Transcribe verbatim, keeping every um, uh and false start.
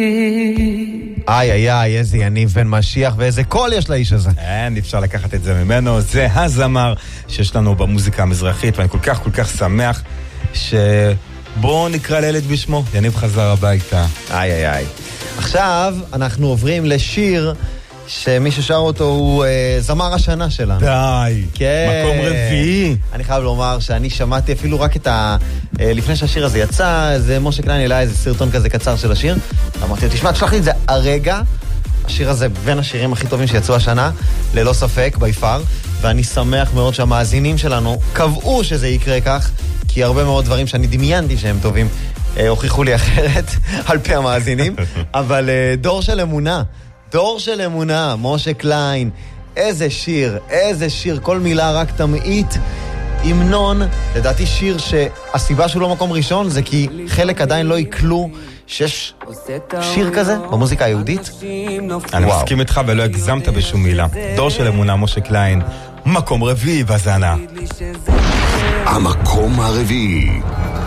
איי איי איי, איזה יניב בן משיח ואיזה קול יש לאיש הזה. אין, אפשר לקחת את זה ממנו. זה הזמר שיש לנו במוזיקה המזרחית, ואני כל כך כל כך שמח שבואו נקרא לילד בשמו. יניב חזר הביתה. איי איי איי. עכשיו אנחנו עוברים לשיר שמי ששר אותו הוא אה, זמר השנה שלנו. די. כן. מקום רביעי. אני חייב לומר שאני שמעתי אפילו רק את ה... אה, לפני שהשיר הזה יצא, זה משה קליין אליי, איזה סרטון כזה קצר של השיר. אמרתי, תשמע, תשלח לי את זה הרגע. השיר הזה בין השירים הכי טובים שיצאו השנה, ללא ספק, ביפר. ואני שמח מאוד שהמאזינים שלנו קבעו שזה יקרה כך, כי הרבה מאוד דברים שאני דמיינתי שהם טובים, אה, הוכיחו לי אחרת על פי המאזינים. אבל אה, דור של אמונה. דור של אמונה, משה קליין, איזה שיר, איזה שיר, כל מילה רק תמעיט, המנון, לדעתי שיר שהסיבה שהוא לא מקום ראשון זה כי חלק עדיין לא יקלו שיש שיר כזה במוזיקה היהודית. אני מסכים איתך ולא הגזמת בשום מילה. דור של אמונה, משה קליין, מקום רביעי בזנה. המקום הרביעי.